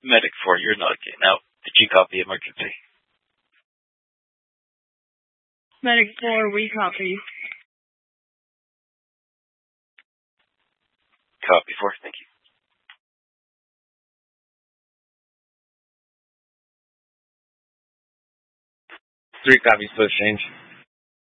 Medic 4, you're not getting out. Did you copy emergency? Medic 4, we copy. Copy 4, thank you. 3 copies, push change.